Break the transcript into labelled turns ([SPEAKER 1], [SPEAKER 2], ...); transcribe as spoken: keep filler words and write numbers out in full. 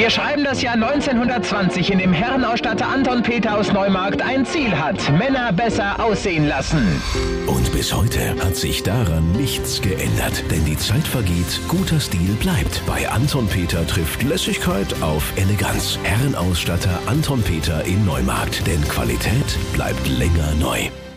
[SPEAKER 1] Wir schreiben das Jahr neunzehnhundertzwanzig, in dem Herrenausstatter Anton Peter aus Neumarkt ein Ziel hat: Männer besser aussehen lassen.
[SPEAKER 2] Und bis heute hat sich daran nichts geändert. Denn die Zeit vergeht, guter Stil bleibt. Bei Anton Peter trifft Lässigkeit auf Eleganz. Herrenausstatter Anton Peter in Neumarkt. Denn Qualität bleibt länger neu.